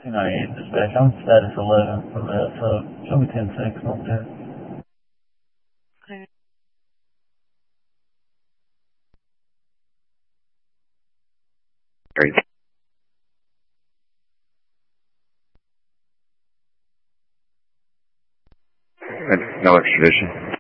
298 dispatch. I'm status 11 for that, so show me 10 seconds on that. Okay. Great. No extradition.